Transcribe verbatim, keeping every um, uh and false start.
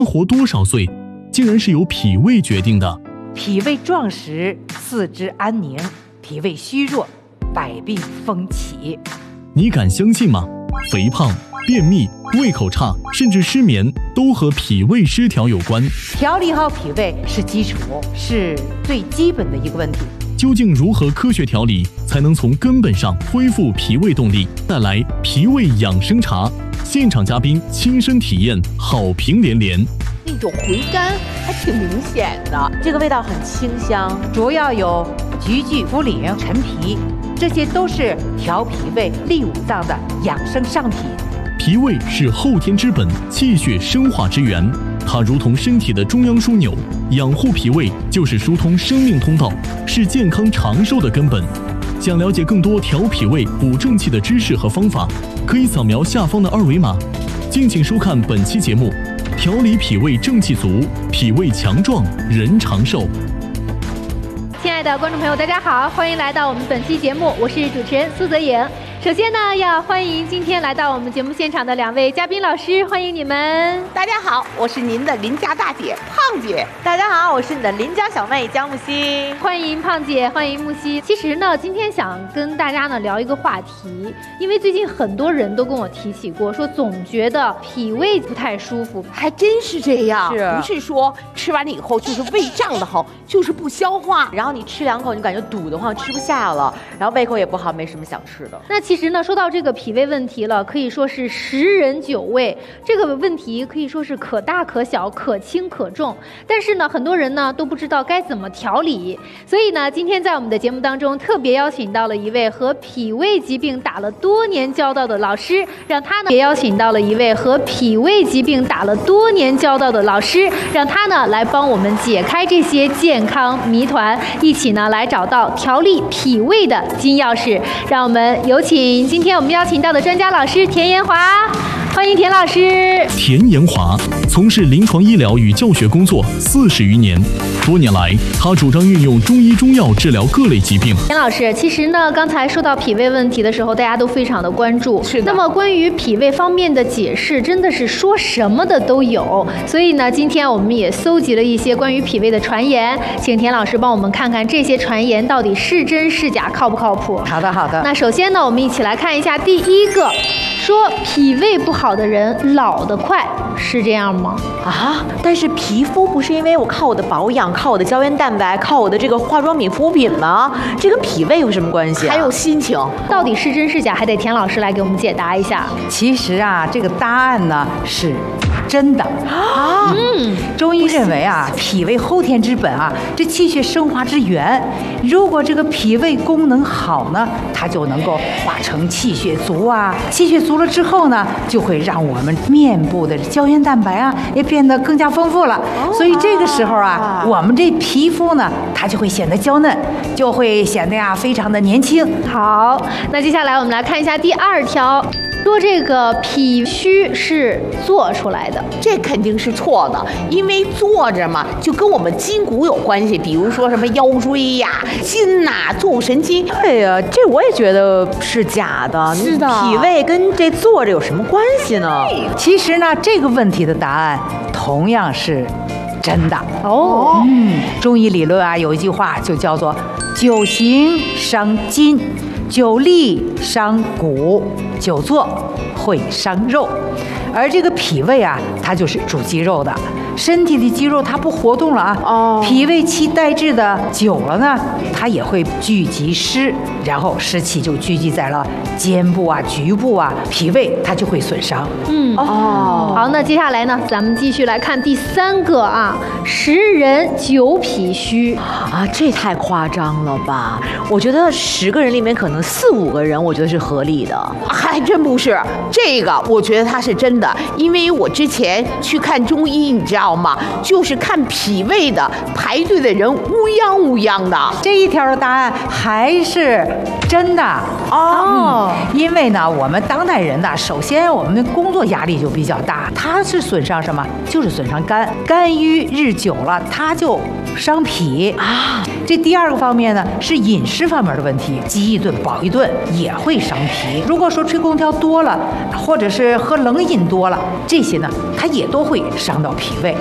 活多少岁，竟然是由脾胃决定的。 脾胃壮实，四肢安宁；脾胃虚弱，百病风起。 你敢相信吗？肥胖、便秘、胃口差，甚至失眠，都和脾胃失调有关。 调理好脾胃是基础，是最基本的一个问题。 究竟如何科学调理，才能从根本上恢复脾胃动力？带来脾胃养生茶，现场嘉宾亲身体验，好评连连。 那种回甘还挺明显的，这个味道很清香。 主要有菊苣、茯苓、陈皮，这些都是调脾胃、利五脏的养生上品。 脾胃是后天之本，气血生化之源，它如同身体的中央枢纽，养护脾胃就是疏通生命通道，是健康长寿的根本。想了解更多调脾胃、补正气的知识和方法，可以扫描下方的二维码。敬请收看本期节目，调理脾胃正气足，脾胃强壮人长寿。 亲爱的观众朋友，大家好，欢迎来到我们本期节目，我是主持人苏泽颖。首先呢，要欢迎今天来到我们节目现场的两位嘉宾老师，欢迎你们。 大家好，我是您的邻家大姐胖姐。 大家好，我是你的邻家小妹江木希。 欢迎胖姐，欢迎木希。其实呢，今天想跟大家呢聊一个话题，因为最近很多人都跟我提起过，说总觉得脾胃不太舒服， 还真是这样。 是， 不是说吃完了以后就是胃胀得慌，就是不消化， 然后你吃两口你感觉堵得慌，吃不下了，然后胃口也不好，没什么想吃的。 那其实呢，说到这个脾胃问题了，可以说是十人九胃。这个问题可以说是可大可小，可轻可重。但是呢，很多人呢都不知道该怎么调理。所以呢，今天在我们的节目当中，特别邀请到了一位和脾胃疾病打了多年交道的老师，让他呢也邀请到了一位和脾胃疾病打了多年交道的老师，让他呢来帮我们解开这些健康谜团，一起呢来找到调理脾胃的金钥匙。让我们有请今天我们邀请到的专家老师田延华，欢迎田老师。 田延华从事临床医疗与教学工作四十余年，多年来他主张运用中医中药治疗各类疾病。 田老师，其实呢，刚才说到脾胃问题的时候，大家都非常的关注。 是的。 那么关于脾胃方面的解释，真的是说什么的都有。所以呢，今天我们也搜集了一些关于脾胃的传言，请田老师帮我们看看这些传言到底是真是假，靠不靠谱？ 好的，好的。 那首先呢，我们一起来看一下第一个，说脾胃不好的人老得快，是这样吗？ 啊，但是皮肤不是因为我靠我的保养，靠我的胶原蛋白，靠我的这个化妆品、护肤品吗？这跟脾胃有什么关系啊？ 还有心情， 到底是真是假，还得田老师来给我们解答一下。 其实啊，这个答案呢是真的啊。 嗯，中医认为啊，脾胃后天之本啊，这气血生化之源。如果这个脾胃功能好呢，它就能够化成气血足啊。气血足了之后呢，就会让我们面部的胶原蛋白啊也变得更加丰富了。哦、所以这个时候啊，啊我们这皮肤呢，它就会显得娇嫩，就会显得呀非常的年轻。 好，那接下来我们来看一下第二条。说这个脾虚是做出来的， 这肯定是错的，因为坐着嘛，就跟我们筋骨有关系，比如说什么腰椎呀、筋呐、坐骨神经。 哎呀，这我也觉得是假的。 是的， 脾胃跟这坐着有什么关系呢？ 其实呢，这个问题的答案同样是真的哦。 嗯，中医理论啊，有一句话就叫做“久行伤筋，久立伤骨，久坐会伤肉”。而这个脾胃啊，它就是主肌肉的，身体的肌肉它不活动了啊，哦，脾胃气代滞的久了呢，它也会聚集湿，然后湿气就聚集在了肩部啊、局部啊，脾胃它就会损伤。 嗯哦，好，那接下来呢，咱们继续来看第三个啊，十人九脾虚啊，这太夸张了吧？我觉得十个人里面可能四五个人，我觉得是合理的。 还真不是，这个我觉得它是真的。因为我之前去看中医，你知道道吗？就是看脾胃的，排队的人乌泱乌泱的。 这一条的答案还是真的哦， 嗯，因为呢，我们当代人呢，首先我们的工作压力就比较大，它是损伤什么？就是损伤肝，肝郁日久了，它就伤脾啊。这第二个方面呢，是饮食方面的问题，饥一顿饱一顿也会伤脾。如果说吹空调多了，或者是喝冷饮多了，这些呢，它也都会伤到脾胃。